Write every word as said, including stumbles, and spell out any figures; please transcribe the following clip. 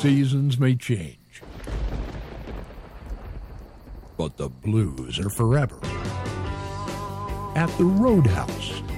seasons may change, but the blues are forever. At the Roadhouse